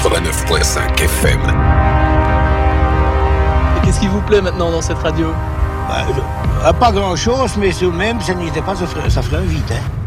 89.5 FM. Et qu'est-ce qui vous plaît maintenant dans cette radio? Pas grand-chose, mais tout de même, ça n'était pas, ça ferait un vide, hein.